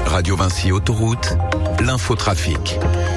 Radio Vinci Autoroute, l'infotrafic.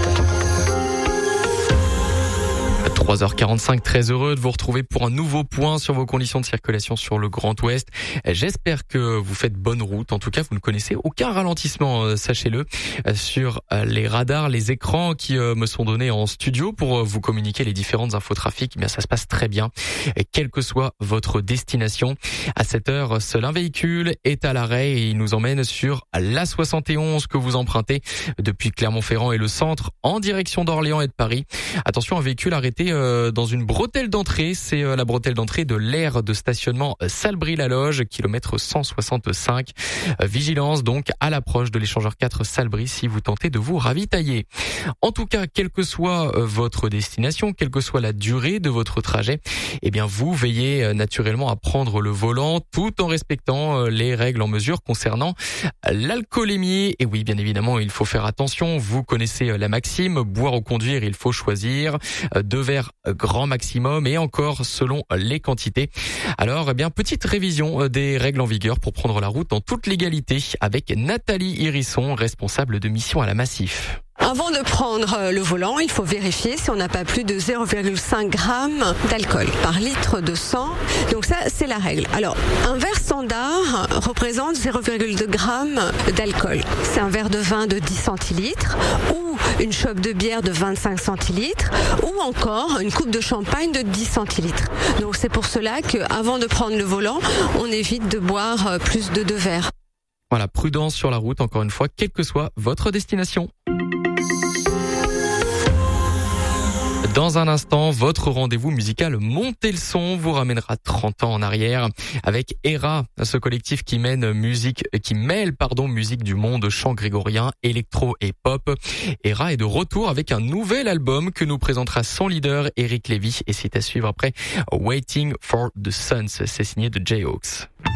3h45, très heureux de vous retrouver pour un nouveau point sur vos conditions de circulation sur le Grand Ouest. J'espère que vous faites bonne route. En tout cas, vous ne connaissez aucun ralentissement, sachez-le, sur les radars, les écrans qui me sont donnés en studio pour vous communiquer les différentes infos trafic. Ça se passe très bien, quelle que soit votre destination. À cette heure, seul un véhicule est à l'arrêt et il nous emmène sur l'A71 que vous empruntez depuis Clermont-Ferrand et le centre en direction d'Orléans et de Paris. Attention, un véhicule arrêté dans une bretelle d'entrée, c'est la bretelle d'entrée de l'aire de stationnement Salbris-la-Loge, kilomètre 165. Vigilance donc à l'approche de l'échangeur 4 Salbris si vous tentez de vous ravitailler. En tout cas, quelle que soit votre destination, quelle que soit la durée de votre trajet, vous veillez naturellement à prendre le volant tout en respectant les règles en mesure concernant l'alcoolémie. Et oui, bien évidemment, il faut faire attention. Vous connaissez la maxime, boire ou conduire, il faut choisir 2 verres grand maximum et encore selon les quantités. Alors, petite révision des règles en vigueur pour prendre la route en toute légalité avec Nathalie Hérisson, responsable de mission à la Massif. Avant de prendre le volant, il faut vérifier si on n'a pas plus de 0,5 g d'alcool par litre de sang. Donc ça, c'est la règle. Alors, un verre standard représente 0,2 g d'alcool. C'est un verre de vin de 10 centilitres ou une chope de bière de 25 centilitres ou encore une coupe de champagne de 10 centilitres. Donc c'est pour cela qu'avant de prendre le volant, on évite de boire plus de 2 verres. Voilà, prudence sur la route, encore une fois, quelle que soit votre destination. Dans un instant, votre rendez-vous musical Montez le son vous ramènera 30 ans en arrière avec Era, ce collectif qui mêle musique du monde, chant grégorien, électro et pop. Era est de retour avec un nouvel album que nous présentera son leader Eric Lévy et c'est à suivre après Waiting for the Suns. C'est signé de Jayhawks.